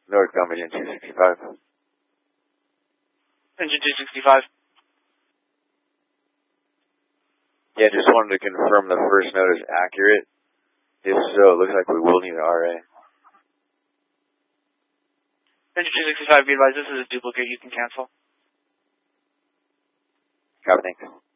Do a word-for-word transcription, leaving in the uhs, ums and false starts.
Northbound engine two sixty-five. Engine two sixty-five. Yeah, just wanted to confirm the first note is accurate. If so, it looks like we will need an R A. Engine two sixty-five, be advised, this is a duplicate, you can cancel. Copy, thanks.